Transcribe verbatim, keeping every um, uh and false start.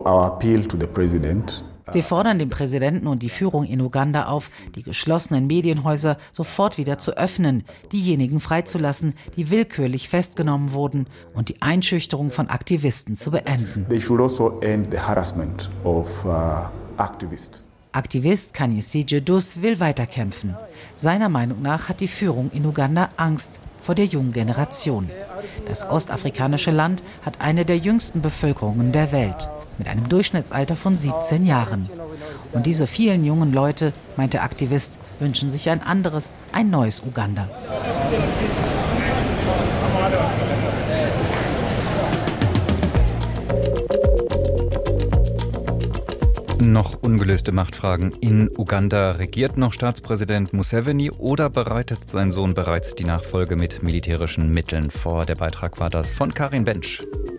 our appeal to the president. Wir fordern den Präsidenten und die Führung in Uganda auf, die geschlossenen Medienhäuser sofort wieder zu öffnen, diejenigen freizulassen, die willkürlich festgenommen wurden, und die Einschüchterung von Aktivisten zu beenden. They should also end the harassment of uh, activists. Aktivist Kanyisije Dus will weiterkämpfen. Seiner Meinung nach hat die Führung in Uganda Angst vor der jungen Generation. Das ostafrikanische Land hat eine der jüngsten Bevölkerungen der Welt, mit einem Durchschnittsalter von siebzehn Jahren. Und diese vielen jungen Leute, meint der Aktivist, wünschen sich ein anderes, ein neues Uganda. Noch ungelöste Machtfragen in Uganda. Regiert noch Staatspräsident Museveni oder bereitet sein Sohn bereits die Nachfolge mit militärischen Mitteln vor? Der Beitrag war das von Karin Bensch.